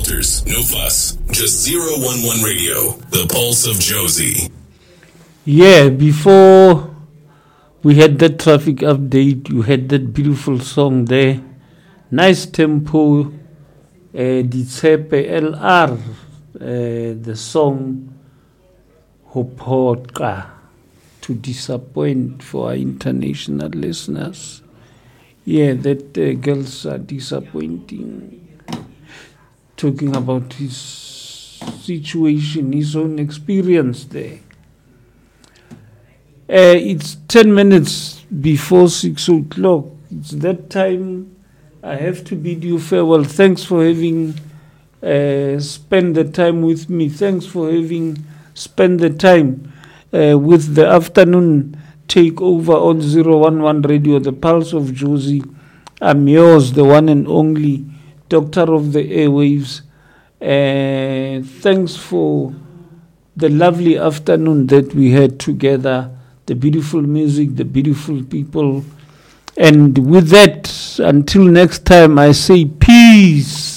filters, no fuss. Just 011 Radio, the pulse of Josie. Yeah, before we had that traffic update, you had that beautiful song there. Nice tempo. Ditsepe LR, the song Hopoka, to disappoint for our international listeners. Yeah, that girls are disappointing. Talking about his situation, his own experience there. It's 10 minutes before 6 o'clock. It's that time. I have to bid you farewell. Thanks for having spent the time with me. Thanks for having spent the time with the afternoon takeover on 011 Radio, the pulse of Josie. I'm yours, the one and only doctor of the airwaves. Thanks for the lovely afternoon that we had together, the beautiful music, the beautiful people. And with that, until next time, I say peace.